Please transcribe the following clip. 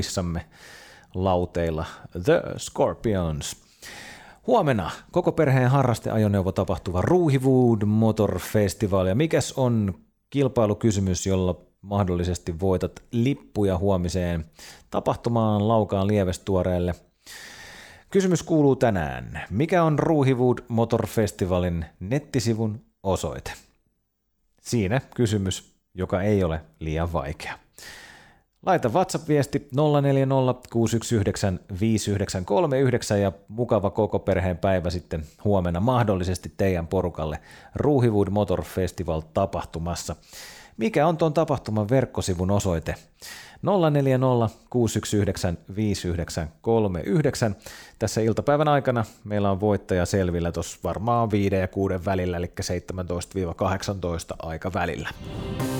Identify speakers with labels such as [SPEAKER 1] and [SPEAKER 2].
[SPEAKER 1] issamme lauteilla The Scorpions. Huomenna koko perheen harrasteajoneuvo tapahtuva Ruuhiwood Motor Festival. Ja mikäs on kilpailukysymys, jolla mahdollisesti voitat lippuja huomiseen tapahtumaan Laukaan Lievestuoreelle? Kysymys kuuluu tänään. Mikä on Ruuhiwood Motor Festivalin nettisivun osoite? Siinä kysymys, joka ei ole liian vaikea. Laita WhatsApp-viesti 0406195939 ja mukava koko perheen päivä sitten huomenna mahdollisesti teidän porukalle Ruuhiwood Motor Festival tapahtumassa. Mikä on tuon tapahtuman verkkosivun osoite? 0406195939. Tässä iltapäivän aikana meillä on voittaja selvillä tuossa varmaan 5 ja 6 välillä, eli 17-18 aika välillä.